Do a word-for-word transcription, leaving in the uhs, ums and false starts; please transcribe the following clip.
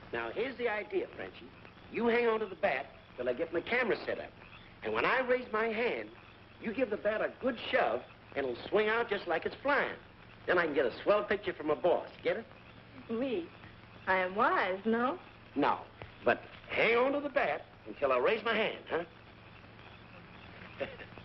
Now, here's the idea, Frenchie. You hang on to the bat till I get my camera set up. And when I raise my hand, you give the bat a good shove, and it'll swing out just like it's flying. Then I can get a swell picture from my boss. Get it? Me? I am wise, no? No. But hang on to the bat until I raise my hand, huh?